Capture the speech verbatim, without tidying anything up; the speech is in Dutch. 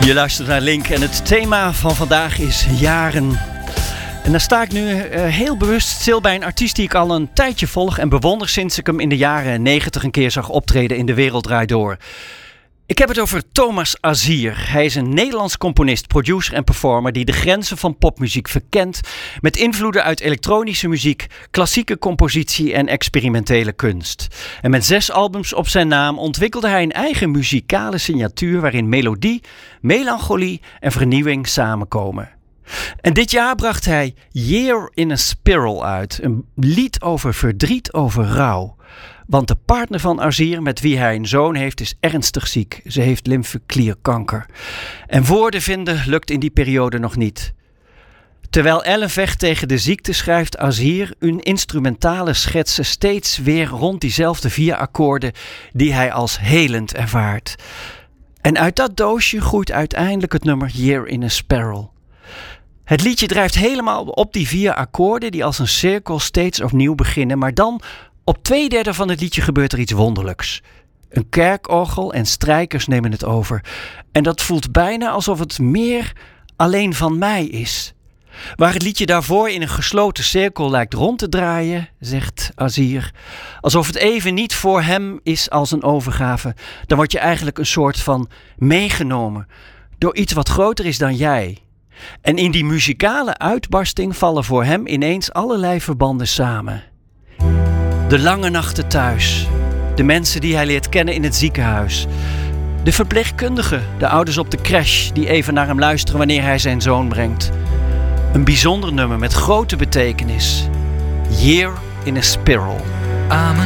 Je luistert naar Link en het thema van vandaag is jaren. En dan sta ik nu uh, heel bewust stil bij een artiest die ik al een tijdje volg en bewonder sinds ik hem in de jaren negentig een keer zag optreden in De Wereld Draait Door. Ik heb het over Thomas Azier. Hij is een Nederlands componist, producer en performer die de grenzen van popmuziek verkent met invloeden uit elektronische muziek, klassieke compositie en experimentele kunst. En met zes albums op zijn naam ontwikkelde hij een eigen muzikale signatuur waarin melodie, melancholie en vernieuwing samenkomen. En dit jaar bracht hij Year in a Spiral uit, een lied over verdriet, over rouw. Want de partner van Azier, met wie hij een zoon heeft, is ernstig ziek. Ze heeft lymfeklierkanker. En woorden vinden lukt in die periode nog niet. Terwijl Ellen vecht tegen de ziekte, schrijft Azier een instrumentale schetsen steeds weer rond diezelfde vier akkoorden die hij als helend ervaart. En uit dat doosje groeit uiteindelijk het nummer Year in a Spiral. Het liedje drijft helemaal op die vier akkoorden die als een cirkel steeds opnieuw beginnen, maar dan op twee derde van het liedje gebeurt er iets wonderlijks. Een kerkorgel en strijkers nemen het over. En dat voelt bijna alsof het meer alleen van mij is. Waar het liedje daarvoor in een gesloten cirkel lijkt rond te draaien, zegt Azier, alsof het even niet voor hem is als een overgave, dan word je eigenlijk een soort van meegenomen door iets wat groter is dan jij. En in die muzikale uitbarsting vallen voor hem ineens allerlei verbanden samen. De lange nachten thuis. De mensen die hij leert kennen in het ziekenhuis. De verpleegkundigen, de ouders op de crash die even naar hem luisteren wanneer hij zijn zoon brengt. Een bijzonder nummer met grote betekenis. Year in a Spiral.